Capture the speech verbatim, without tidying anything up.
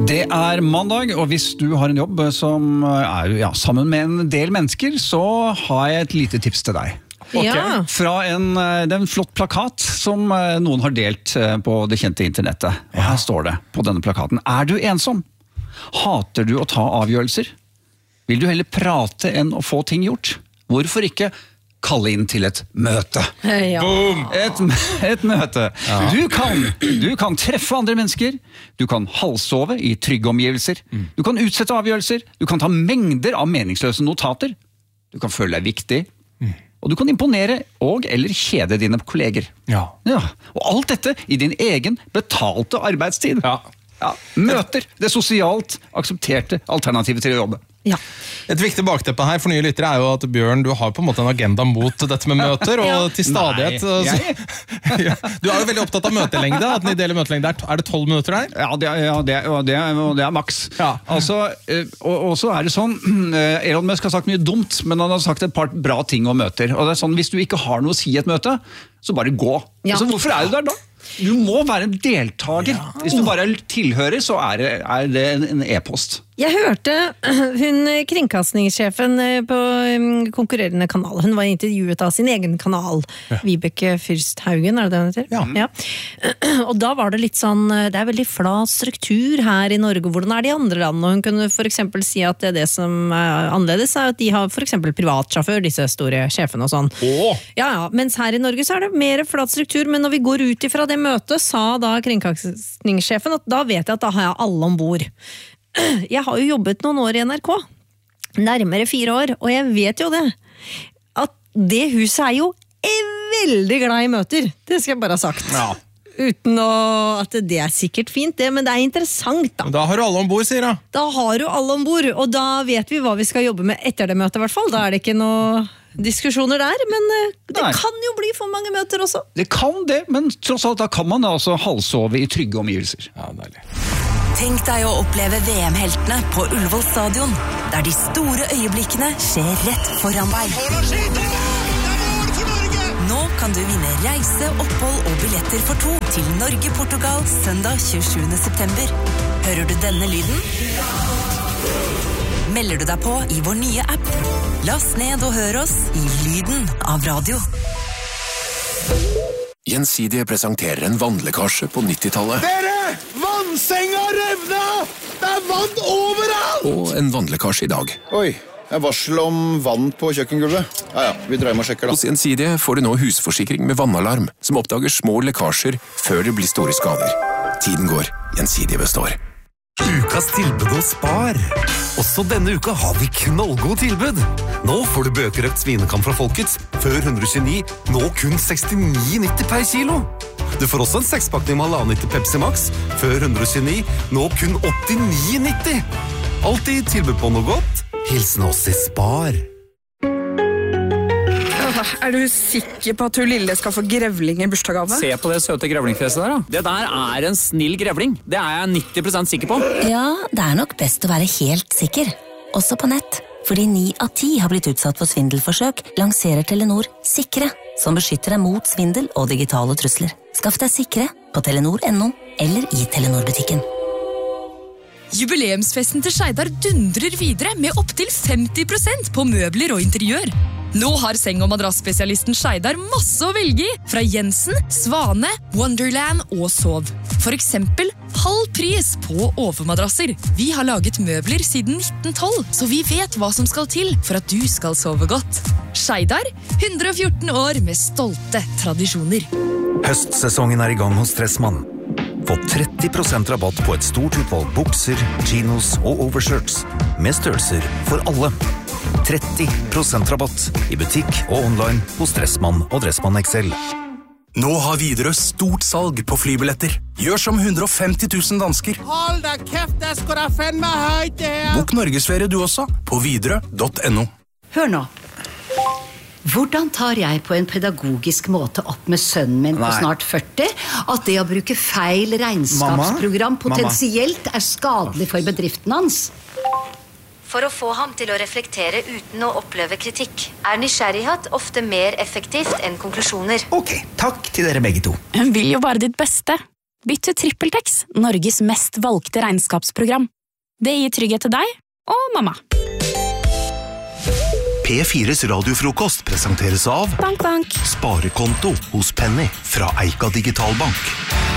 Det er mandag, og hvis du har en jobb som er ja, sammen med en del mennesker, så har jeg et lite tips til deg. Okay. Ja. Fra en, det er en flott plakat som noen har delt på det kjente internettet. Og her står det på denne plakaten: Er du ensom? Hater du å ta avgjørelser? Vil du heller prate enn å få ting gjort? Hvorfor ikke kalle inn til et møte? Ja. Et, et møte. Ja. Du, kan, du kan treffe andre mennesker, du kan halvsove i trygge omgivelser, mm. du kan utsette avgjørelser, du kan ta mengder av meningsløse notater, du kan føle deg viktig, mm. og du kan imponere og eller kjede dine kolleger. Ja. Ja. Og alt dette i din egen betalte arbeidstid. Ja. Ja. Møter det sosialt aksepterte alternativet til å jobbe. Ja. Et viktig bakteppe her for nye lyttere er jo at Bjørn, du har på en måte en agenda mot dette med møter, og ja. til stadighet så, ja, du er jo veldig opptatt av møtelengde, at den ideelle møtelengde er, er det tolv minutter der? Ja, det er, ja, det er, det er, det er maks. Ja. Altså, og, og så er det sånn, Elon Musk har sagt mye dumt, men han har sagt et par bra ting om møter, og det er sånn, hvis du ikke har noe å si i et møte, så bare gå. Ja. Altså, hvorfor er du der da? Du må være en deltager. Ja. Hvis du bare tilhører, så er det, er det en e-post. Jeg hørte hun kringkastingssjefen på konkurrerende kanal. Hun var intervjuet av sin egen kanal. Ja. Vibeke Fyrsthaugen, er det det hun heter? Ja. Ja. Og da var det litt sånn, det er veldig flat struktur her i Norge. Hvordan er det i andre land? Og hun kunne for eksempel si at det, det som er annerledes er at de har for eksempel privatsjåfør, disse store sjefene og sånn. Åh! Ja, ja, mens her i Norge så er det mer flat struktur, men når vi går ut ifra det møtet, sa da kringkastingssjefen at da vet jeg at da har jeg alle ombord. Jeg har jo jobbet noen år i N R K, nærmere fire år, og jeg vet jo det, at det huset er jo veldig glad i møter, det skal jeg bare ha sagt. Ja. Uten å, at det er sikkert fint det, men det er interessant da. Da har du alle ombord, sier jeg. Da har du alle ombord, og da vet vi hva vi skal jobbe med etter det møtet i hvert fall. Da er det ikke noe diskusjoner der, men det Nei. Kan jo bli for mange møter også. Det kan det, men tross alt da kan man da altså halvsove i trygge omgivelser. Ja, deilig. Tenk deg å oppleve V M-heltene på Ullevål stadion, der de store øyeblikkene skjer rett foran deg. Nå kan du vinne reise, opphold og billetter for to til Norge-Portugal søndag tjuesjuende september. Hører du denne lyden? Melder du deg på i vår nye app? Last ned og hør oss i lyden av radio. Gjensidige presenterer en vannlekkasje på nittitallet. Dere! Vannsenga revna! Det er vann overalt! Og en vannlekkasje i dag. Oi, det er varsel om vann på kjøkkengulvet. Ja, ja, vi dreier med og sjekker da. Hos Gjensidige får du nå husforsikring med vannalarm, som oppdager små lekkasjer før det blir store skader. Tiden går, Gjensidige består. Ukas tilbud hos Spar. Også denne uka har vi knallgod tilbud. Nå får du bøkerøkt svinekam fra Folkets, før ett hundre tjueni, nå kun sekstini nitti per kilo. Du får også en sekspakning med halvannen liter Pepsi Max, før ett hundre tjueni, nå kun åttini nitti. Alltid tilbud på noe godt. Hilsen oss i Spar. Er du sikker på at hun lille skal få grevling i bursdagsgave? Se på det søte grevlingfjeset der da. Det der er en snill grevling. Det er jeg nitti prosent sikker på. Ja, det er nok best å være helt sikker. Også på nett. Fordi ni av ti har blitt utsatt for svindelforsøk, lanserer Telenor Sikre, som beskytter deg mot svindel og digitale trusler. Skaff deg Sikre på telenor punktum no eller i Telenor-butikken. Jubileumsfesten til Skeidar dundrer videre med opp til femti prosent på møbler og interiør. Nå har seng- og madrassspesialisten Skeidar masse å velge i, fra Jensen, Svane, Wonderland og Sov. For eksempel halv pris på overmadrasser. Vi har laget møbler siden nitten tolv, så vi vet hva som skal til for at du skal sove godt. Skeidar, hundre og fjorten år med stolte tradisjoner. Høstsesongen er i gang hos Stressmann. Få tretti prosent rabatt på et stort utvalg bukser, chinos og overshirts, med størrelser for alle. tretti prosent rabatt i butikk og online hos Dressmann og Dressmann X L. Nå har Widerøe stort salg på flybilletter. Gjør som hundre og femti tusen dansker. Hold da kjeft, det skal da fenn meg høyt det her. Bok Norgesferie du også på widerøe punktum no. Hør nå. Hvordan tar jeg på en pedagogisk måte opp med sønnen min på Nei. snart førti at det å bruke feil regnskapsprogram Mamma? potensielt er skadelig for bedriften hans? For å få ham til å reflektere uten å oppleve kritikk, er nysgjerrighet ofte mer effektivt enn konklusjoner. Ok, takk til dere begge to. Hun vil jo bare ditt beste. Bytt til TrippelTex, Norges mest valgte regnskapsprogram. Det gir trygghet til deg og mamma. P fires radiofrokost presenteres av Bank, bank. Sparekonto hos Penny fra Eika Digitalbank.